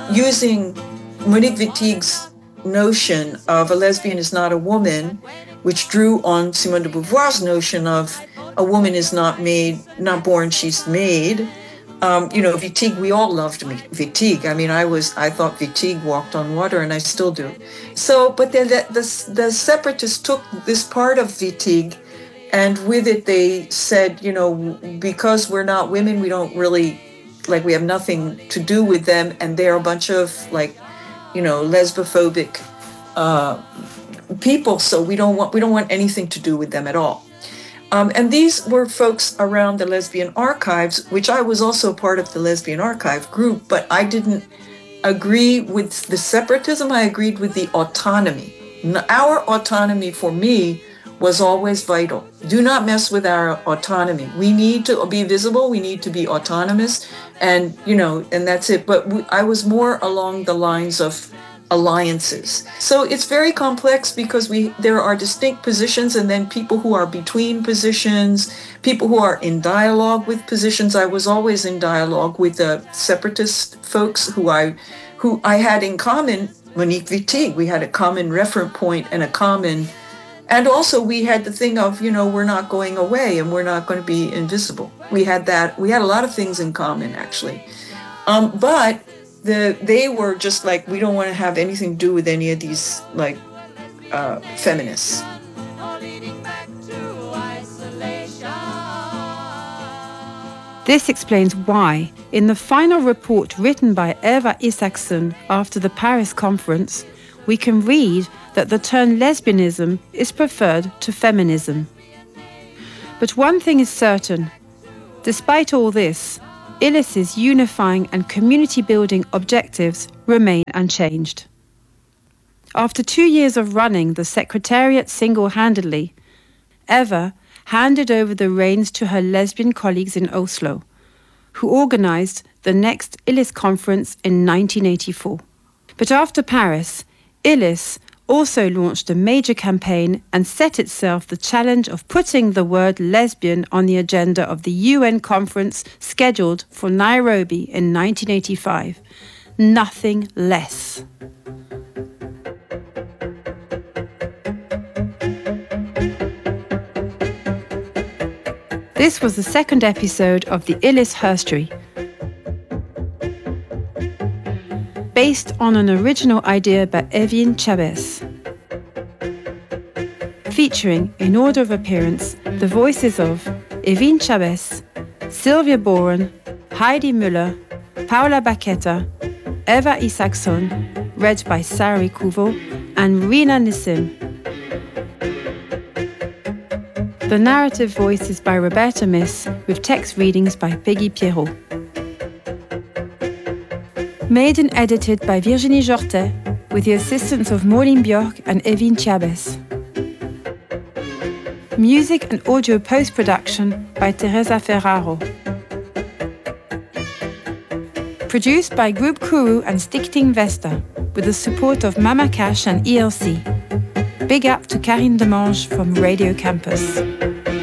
using Monique Wittig's notion of a lesbian is not a woman, which drew on Simone de Beauvoir's notion of a woman is not born, she's made. Wittig, we all loved Wittig. I mean, I thought Wittig walked on water, and I still do. So, but then the separatists took this part of Wittig, and with it they said, because we're not women, we don't really, we have nothing to do with them, and they're a bunch of lesbophobic people, so we don't want anything to do with them at all. And these were folks around the Lesbian Archives, which I was also part of the Lesbian Archive group, but I didn't agree with the separatism. I agreed with the autonomy. Our autonomy for me was always vital. Do not mess with our autonomy. We need to be visible. We need to be autonomous, and that's it. But I was more along the lines of alliances. So it's very complex because there are distinct positions, and then people who are between positions, people who are in dialogue with positions. I was always in dialogue with the separatist folks who I had in common Monique Wittig. We had a common reference point and also we had the thing of, we're not going away and we're not going to be invisible. We had a lot of things in common, actually. But they were just we don't want to have anything to do with any of these feminists. This explains why, in the final report written by Eva Isaksson after the Paris conference, we can read that the term lesbianism is preferred to feminism. But one thing is certain: despite all this, ILLIS's unifying and community-building objectives remain unchanged. After 2 years of running the Secretariat single-handedly, Eva handed over the reins to her lesbian colleagues in Oslo, who organised the next ILLIS conference in 1984. But after Paris, ILLIS also launched a major campaign and set itself the challenge of putting the word lesbian on the agenda of the UN conference scheduled for Nairobi in 1985. Nothing less. This was the second episode of the ILLIS Herstory, based on an original idea by Evelyne Chabès. Featuring, in order of appearance, the voices of Evelyne Chabès, Sylvia Boren, Heidi Müller, Paula Bacchetta, Eva Isaksson, read by Sari Kuvo, and Rina Nissim. The narrative voice is by Roberta Miss, with text readings by Peggy Pierrot. Made and edited by Virginie Jortet, with the assistance of Maureen Bjork and Evelyne Chabès. Music and audio post-production by Teresa Ferraro. Produced by Group Kourou and Stichting Vesta, with the support of Mama Cash and ELC. Big up to Karine Demange from Radio Campus.